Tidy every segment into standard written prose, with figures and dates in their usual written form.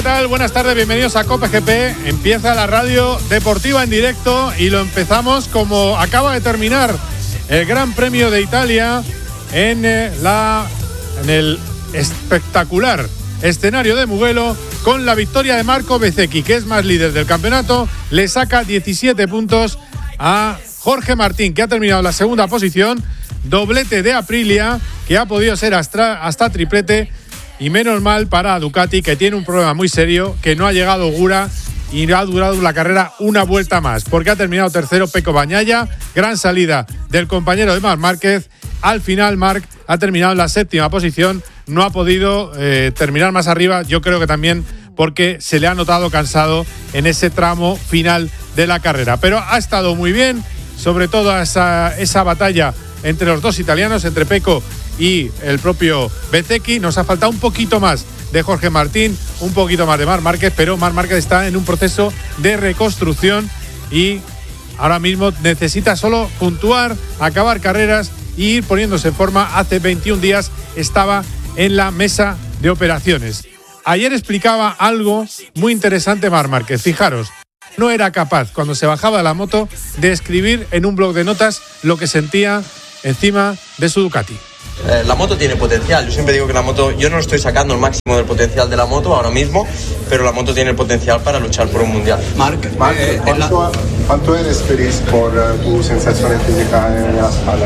¿qué tal? Buenas tardes, bienvenidos a Cope GP. Empieza la radio deportiva en directo y lo empezamos como acaba de terminar el Gran Premio de Italia en el espectacular escenario de Mugello, con la victoria de Marco Bezzecchi, que es más líder del campeonato. Le saca 17 puntos a Jorge Martín, que ha terminado la segunda posición. Doblete de Aprilia, que ha podido ser hasta triplete. Y menos mal para Ducati, que tiene un problema muy serio, que no ha llegado Ogura y ha durado la carrera una vuelta más, porque ha terminado tercero Pecco Bagnaia. Gran salida del compañero de Marc Márquez. Al final Marc ha terminado en la séptima posición, no ha podido terminar más arriba, yo creo que también porque se le ha notado cansado en ese tramo final de la carrera. Pero ha estado muy bien, sobre todo esa batalla entre los dos italianos, entre Pecco y el propio Bezzecchi. Nos ha faltado un poquito más de Jorge Martín, un poquito más de Marc Márquez, pero Marc Márquez está en un proceso de reconstrucción y ahora mismo necesita solo puntuar, acabar carreras y ir poniéndose en forma. Hace 21 días estaba en la mesa de operaciones. Ayer explicaba algo muy interesante Marc Márquez. Fijaros, no era capaz, cuando se bajaba de la moto, de escribir en un bloc de notas lo que sentía encima de su Ducati. La moto tiene potencial. Yo siempre digo que la moto, yo no estoy sacando el máximo del potencial de la moto ahora mismo, pero la moto tiene el potencial para luchar por un mundial. Marc, ¿cuánto eres feliz por tu sensación física en la espalda?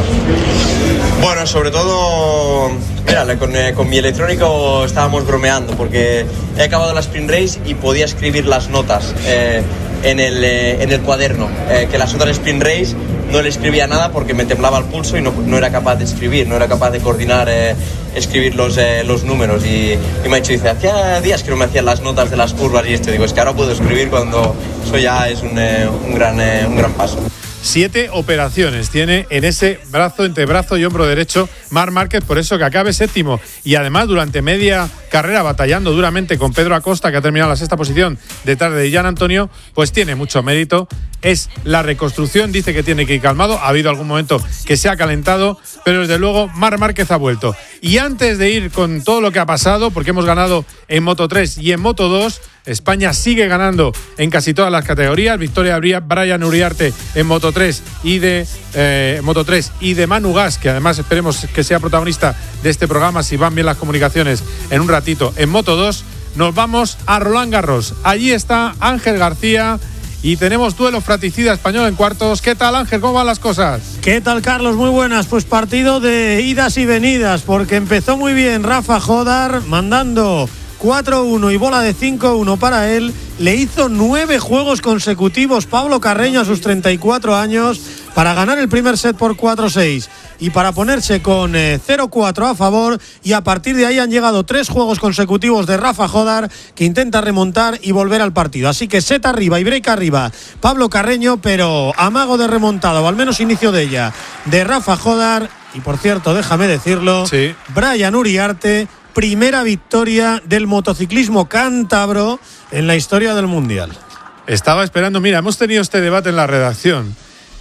Bueno, sobre todo, mira, con mi electrónico estábamos bromeando, porque he acabado la sprint race y podía escribir las notas en el cuaderno, que las otras sprint race no le escribía nada porque me temblaba el pulso y no era capaz de escribir, no era capaz de coordinar, escribir los números. Y me ha dicho, dice, hacía días que no me hacían las notas de las curvas y esto. Digo, es que ahora puedo escribir cuando eso ya es un gran paso. 7 operaciones tiene en ese brazo, entre brazo y hombro derecho, Marc Márquez, por eso que acabe séptimo. Y además, durante media carrera, batallando duramente con Pedro Acosta, que ha terminado en la sexta posición detrás de Gian Antonio, pues tiene mucho mérito. Es la reconstrucción, dice que tiene que ir calmado. Ha habido algún momento que se ha calentado, pero desde luego Marc Márquez ha vuelto. Y antes de ir con todo lo que ha pasado, porque hemos ganado en Moto 3 y en Moto 2, España sigue ganando en casi todas las categorías. Victoria de Brian Uriarte en Moto 3 y de Manu Gas, que además esperemos que sea protagonista de este programa, si van bien las comunicaciones, en un ratito en Moto 2. Nos vamos a Roland Garros. Allí está Ángel García y tenemos duelo fratricida español en cuartos. ¿Qué tal, Ángel? ¿Cómo van las cosas? ¿Qué tal, Carlos? Muy buenas. Pues partido de idas y venidas, porque empezó muy bien Rafa Jodar, mandando 4-1 y bola de 5-1 para él. Le hizo 9 juegos consecutivos Pablo Carreño a sus 34 años para ganar el primer set por 4-6 y para ponerse con 0-4 a favor, y a partir de ahí han llegado 3 juegos consecutivos de Rafa Jodar, que intenta remontar y volver al partido. Así que set arriba y break arriba Pablo Carreño, pero amago de remontada, o al menos inicio de ella, de Rafa Jodar. Y por cierto, déjame decirlo, sí, Brian Uriarte, primera victoria del motociclismo cántabro en la historia del Mundial. Estaba esperando, mira, hemos tenido este debate en la redacción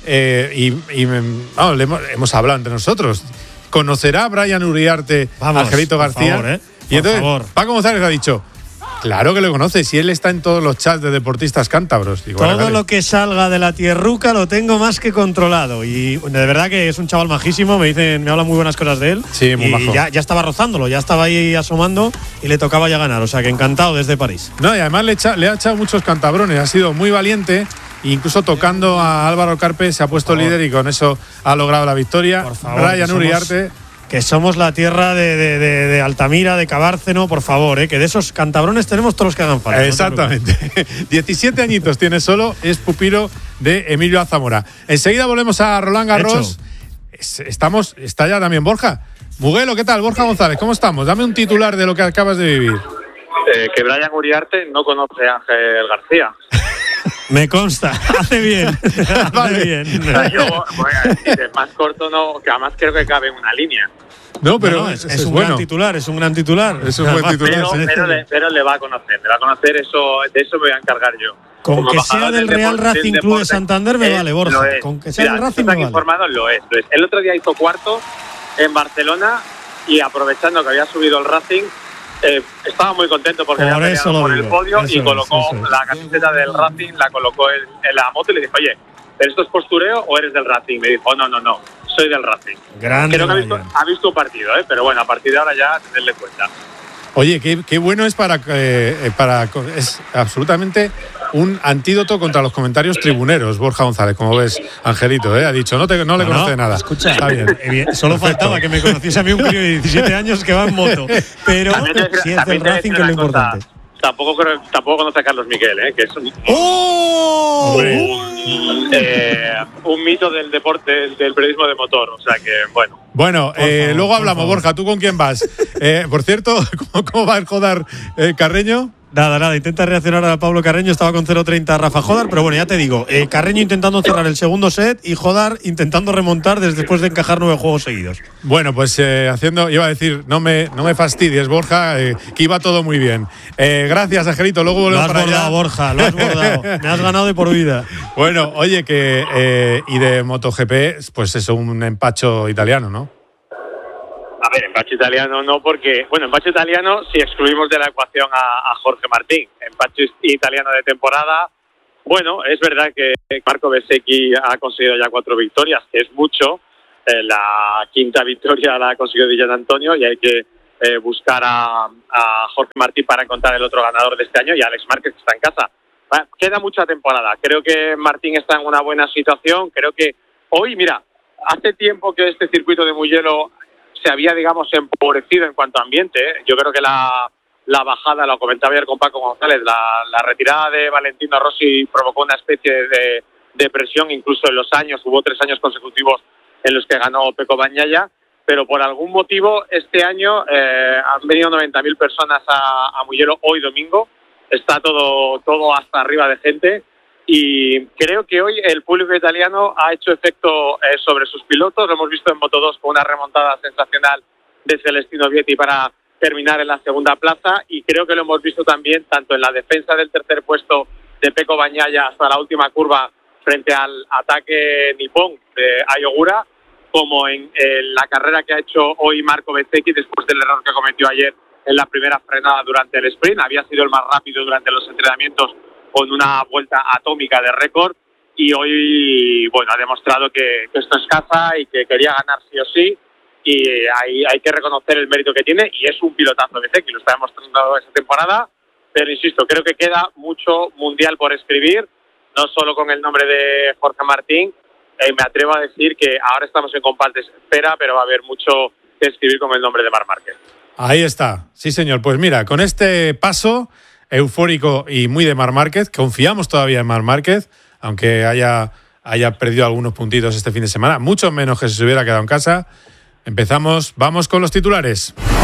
hemos hablado entre nosotros. ¿Conocerá Brian Uriarte a Angelito García? Favor, y entonces Paco González ha dicho, claro que lo conoce, si él está en todos los chats de deportistas cántabros. Digo, todo lo que salga de la tierruca lo tengo más que controlado, y de verdad que es un chaval majísimo. Me hablan muy buenas cosas de él. Sí, muy majo. Ya estaba rozándolo, ya estaba ahí asomando y le tocaba ya ganar, o sea que encantado desde París. No, y además le ha echado muchos cantabrones, ha sido muy valiente. Incluso tocando a Álvaro Carpe se ha puesto líder y con eso ha logrado la victoria. Por favor, Brian Uriarte, que somos la tierra de Altamira, de Cabárceno, por favor, que de esos cantabrones tenemos todos los que hagan falta. Exactamente. 17 añitos tiene solo, es pupilo de Emilio Azamora. Enseguida volvemos a Roland Garros. Está ya también Borja Mugello. ¿Qué tal, Borja González? ¿Cómo estamos? Dame un titular de lo que acabas de vivir. Que Brian Uriarte no conoce a Ángel García. Me consta, hace bien. Vale. Hace bien. Yo voy a decir, es más corto, no, que además creo que cabe en una línea. No, pero no, es un gran titular, es un gran titular. Es un buen titular. Pero le va a conocer, eso, de eso me voy a encargar yo. Con que sea del Real Racing Club de Santander me vale, Borja. Con que sea del Racing me vale. Informado lo es. El otro día hizo cuarto en Barcelona y aprovechando que había subido el Racing, estaba muy contento porque Por había eso peleado lo por el digo. podio Eso y colocó la camiseta del Racing, la colocó en la moto y le dijo, oye, ¿pero esto es postureo o eres del Racing? Me dijo, no, soy del Racing. Grande. Creo que ha visto un partido, pero bueno, a partir de ahora ya tenerle en cuenta. Oye, qué bueno es es absolutamente un antídoto contra los comentarios tribuneros, Borja González, como ves, Angelito, ha dicho, no le conoce de nada. Escucha, está bien. Solo faltaba que me conociese a mí un crío de 17 años que va en moto, pero si es del Racing, que es lo importante. Tampoco conoce a Carlos Miguel, que es un mito del deporte, del periodismo de motor, o sea que bueno. Bueno, luego hablamos, Borja, ¿tú con quién vas? Por cierto, ¿cómo va el Jodar Carreño? Nada, intenta reaccionar a Pablo Carreño, estaba con 0.30 Rafa Jodar, pero bueno, ya te digo, Carreño intentando cerrar el segundo set y Jodar intentando remontar después de encajar 9 juegos seguidos. Bueno, pues iba a decir, no me fastidies, Borja, que iba todo muy bien. Gracias, Angelito, luego volvemos para allá. Lo has bordado, Borja, lo has bordado, me has ganado de por vida. Bueno, oye, y de MotoGP, pues eso, un empacho italiano, ¿no? A ver, empacho italiano no, porque, bueno, empacho italiano si excluimos de la ecuación a Jorge Martín. Empacho italiano de temporada. Bueno, es verdad que Marco Bezzecchi ha conseguido ya 4 victorias, que es mucho. La quinta victoria la ha conseguido Di Giannantonio y hay que buscar a Jorge Martín para encontrar el otro ganador de este año y a Alex Márquez, que está en casa. Queda mucha temporada. Creo que Martín está en una buena situación. Creo que hoy, mira, hace tiempo que este circuito de Mugello se había, digamos, empobrecido en cuanto a ambiente. Yo creo que la bajada, lo comentaba ayer con Paco González, la retirada de Valentino Rossi provocó una especie de presión, incluso en los años, hubo 3 años consecutivos en los que ganó Pecco Bagnaia, pero por algún motivo este año han venido 90.000 personas a Mugello hoy domingo, está todo hasta arriba de gente. Y creo que hoy el público italiano ha hecho efecto sobre sus pilotos. Lo hemos visto en Moto2 con una remontada sensacional de Celestino Vietti para terminar en la segunda plaza. Y creo que lo hemos visto también tanto en la defensa del tercer puesto de Pecco Bagnaia hasta la última curva frente al ataque nipón de Ai Ogura, como en la carrera que ha hecho hoy Marco Bezzecchi después del error que cometió ayer en la primera frenada durante el sprint. Había sido el más rápido durante los entrenamientos con una vuelta atómica de récord y hoy, bueno, ha demostrado que esto es casa y que quería ganar sí o sí y hay que reconocer el mérito que tiene y es un pilotazo de Bezzecchi, lo está demostrando esta temporada, pero insisto, creo que queda mucho mundial por escribir, no solo con el nombre de Jorge Martín, me atrevo a decir que ahora estamos en compás de espera, pero va a haber mucho que escribir con el nombre de Marc Márquez. Ahí está, sí señor, pues mira, con este paso eufórico y muy de Marc Márquez, confiamos todavía en Marc Márquez, aunque haya perdido algunos puntitos este fin de semana, mucho menos que si se hubiera quedado en casa. Vamos con los titulares.